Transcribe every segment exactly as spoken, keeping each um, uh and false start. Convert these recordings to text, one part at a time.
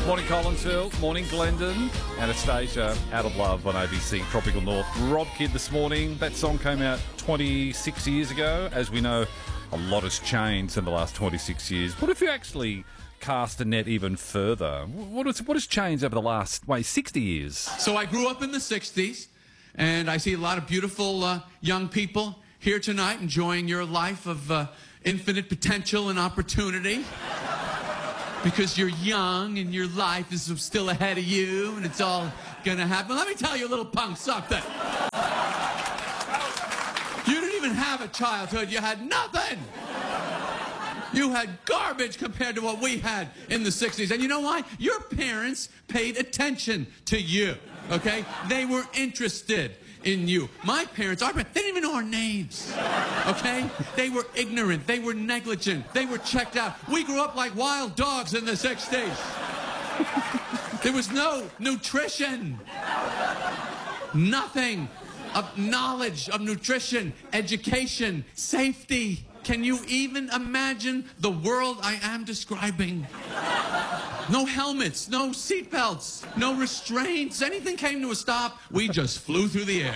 Morning Collinsville, morning Glendon, Anastasia, Out of Love on A B C Tropical North. Rob Kidd this morning. That song came out twenty-six years ago. As we know, a lot has changed in the last twenty-six years. What if you actually cast the net even further? What has, what has changed over the last, wait, sixty years? So I grew up in the sixties, and I see a lot of beautiful uh, young people here tonight enjoying your life of uh, infinite potential and opportunity. Because you're young and your life is still ahead of you and it's all gonna happen. Let me tell you, little punk, something. You didn't even have a childhood. You had nothing. You had garbage compared to what we had in the sixties. And you know why? Your parents paid attention to you, okay? They were interested in you. My parents, our parents, they didn't even know our names, okay? They were ignorant. They were negligent. They were checked out. We grew up like wild dogs in the sixties. There was no nutrition. Nothing of knowledge, of nutrition, education, safety. Can you even imagine the world I am describing? No helmets, no seatbelts, no restraints. Anything came to a stop, we just flew through the air.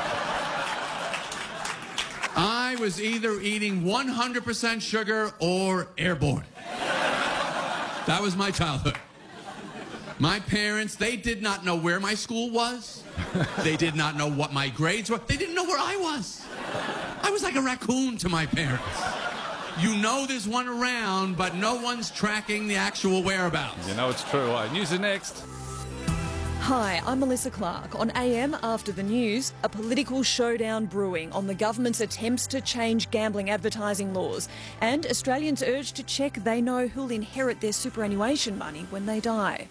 I was either eating one hundred percent sugar or airborne. That was my childhood. My parents, they did not know where my school was. They did not know what my grades were. They didn't know where I was. I was like a raccoon to my parents. You know there's one around, but no one's tracking the actual whereabouts. You know it's true. Uh, news is next. Hi, I'm Melissa Clark. On A M After the News, a political showdown brewing on the government's attempts to change gambling advertising laws, and Australians urged to check they know who'll inherit their superannuation money when they die.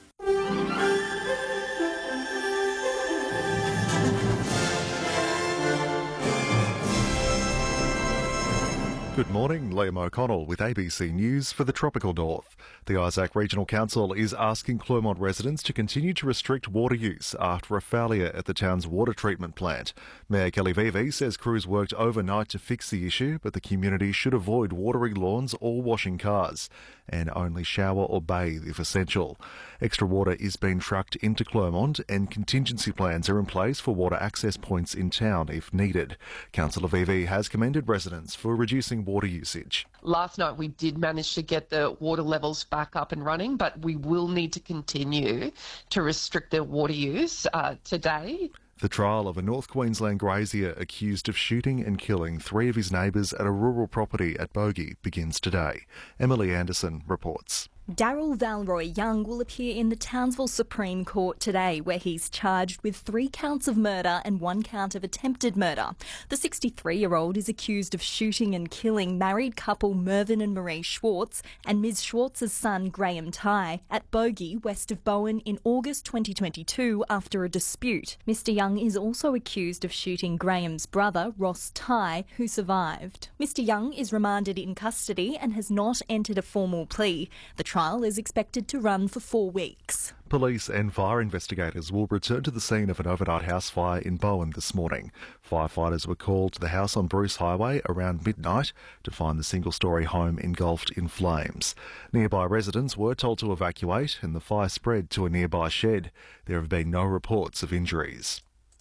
Good morning, Liam O'Connell with A B C News for the Tropical North. The Isaac Regional Council is asking Clermont residents to continue to restrict water use after a failure at the town's water treatment plant. Mayor Kelly Vivi says crews worked overnight to fix the issue, but the community should avoid watering lawns or washing cars, and only shower or bathe if essential. Extra water is being trucked into Clermont, and contingency plans are in place for water access points in town if needed. Councillor Vivi has commended residents for reducing water usage. Last night we did manage to get the water levels back up and running, but we will need to continue to restrict their water use uh, today. The trial of a North Queensland grazier accused of shooting and killing three of his neighbours at a rural property at Bogey begins today. Emily Anderson reports. Daryl Valroy Young will appear in the Townsville Supreme Court today, where he's charged with three counts of murder and one count of attempted murder. The sixty-three-year-old is accused of shooting and killing married couple Mervyn and Marie Schwartz and Miz Schwartz's son Graham Tighe at Bogey, west of Bowen, in August twenty twenty-two after a dispute. Mister Young is also accused of shooting Graham's brother, Ross Tighe, who survived. Mister Young is remanded in custody and has not entered a formal plea. The trial is expected to run for four weeks. Police and fire investigators will return to the scene of an overnight house fire in Bowen this morning. Firefighters were called to the house on Bruce Highway around midnight to find the single-storey home engulfed in flames. Nearby residents were told to evacuate, and the fire spread to a nearby shed. There have been no reports of injuries.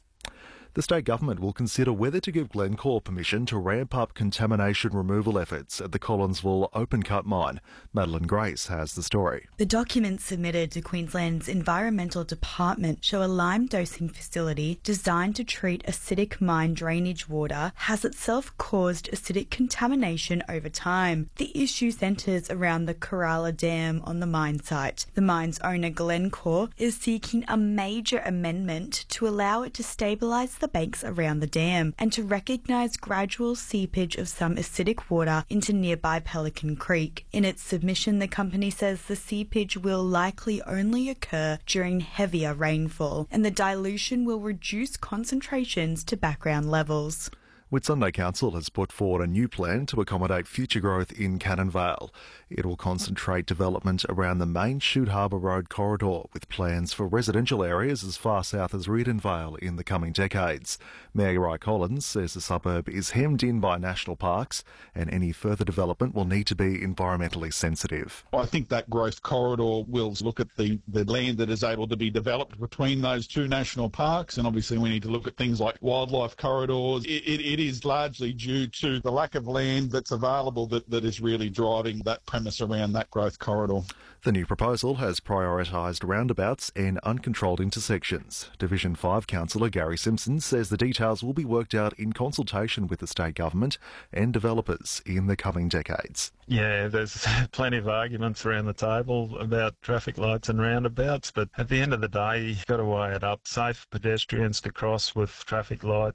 The state government will consider whether to give Glencore permission to ramp up contamination removal efforts at the Collinsville open-cut mine. Madeline Grace has the story. The documents submitted to Queensland's Environmental Department show a lime dosing facility designed to treat acidic mine drainage water has itself caused acidic contamination over time. The issue centres around the Kerala Dam on the mine site. The mine's owner, Glencore, is seeking a major amendment to allow it to stabilise the the banks around the dam and to recognise gradual seepage of some acidic water into nearby Pelican Creek. In its submission, the company says the seepage will likely only occur during heavier rainfall and the dilution will reduce concentrations to background levels. Whitsunday Council has put forward a new plan to accommodate future growth in Cannon Vale. It will concentrate development around the main Shute Harbour Road corridor, with plans for residential areas as far south as Reardon Vale in the coming decades. Mayor Guy Collins says the suburb is hemmed in by national parks and any further development will need to be environmentally sensitive. I think that growth corridor will look at the, the land that is able to be developed between those two national parks, and obviously we need to look at things like wildlife corridors. It, it, it is largely due to the lack of land that's available that, that is really driving that premise around that growth corridor. The new proposal has prioritised roundabouts and uncontrolled intersections. Division five Councillor Gary Simpson says the details will be worked out in consultation with the state government and developers in the coming decades. Yeah, there's plenty of arguments around the table about traffic lights and roundabouts, but at the end of the day, you've got to weigh it up. Safe pedestrians to cross with traffic lights.